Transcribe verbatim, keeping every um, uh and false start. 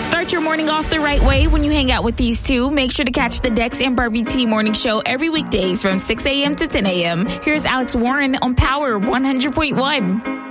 Start your morning off the right way when you hang out with these two. Make sure to catch the Dex and Barbie T Morning Show every weekdays from six a.m. to ten a.m. Here's Alex Warren on Power one hundred point one.